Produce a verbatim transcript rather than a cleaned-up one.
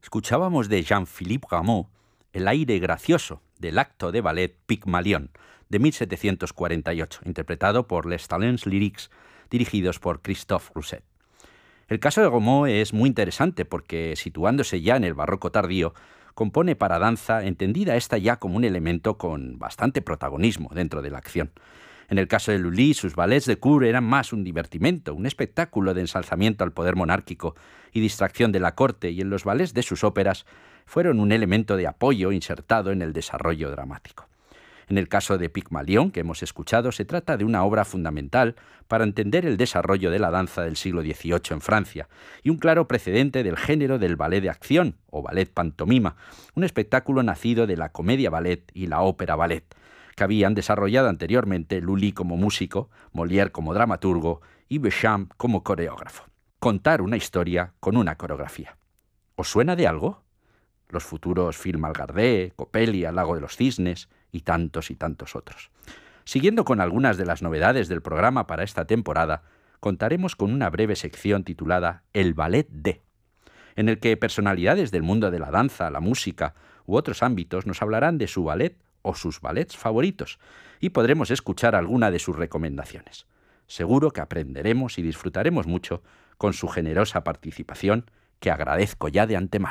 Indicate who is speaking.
Speaker 1: Escuchábamos de Jean-Philippe Rameau el aire gracioso del acto de ballet Pygmalion de mil setecientos cuarenta y ocho, interpretado por Les Talents Lyriques, dirigidos por Christophe Rousset. El caso de Rameau es muy interesante porque, situándose ya en el barroco tardío, compone para danza entendida esta ya como un elemento con bastante protagonismo dentro de la acción. En el caso de Lully, sus ballets de cour eran más un divertimento, un espectáculo de ensalzamiento al poder monárquico y distracción de la corte, y en los ballets de sus óperas fueron un elemento de apoyo insertado en el desarrollo dramático. En el caso de Pygmalion, que hemos escuchado, se trata de una obra fundamental para entender el desarrollo de la danza del siglo dieciocho en Francia y un claro precedente del género del ballet de acción o ballet pantomima, un espectáculo nacido de la comedia ballet y la ópera ballet, que habían desarrollado anteriormente Lully como músico, Molière como dramaturgo y Beauchamp como coreógrafo. Contar una historia con una coreografía. ¿Os suena de algo? Los futuros Film Algardé, Coppelia, Lago de los Cisnes y tantos y tantos otros. Siguiendo con algunas de las novedades del programa para esta temporada, contaremos con una breve sección titulada El Ballet de, en el que personalidades del mundo de la danza, la música u otros ámbitos nos hablarán de su ballet o sus ballets favoritos, y podremos escuchar alguna de sus recomendaciones. Seguro que aprenderemos y disfrutaremos mucho con su generosa participación, que agradezco ya de antemano.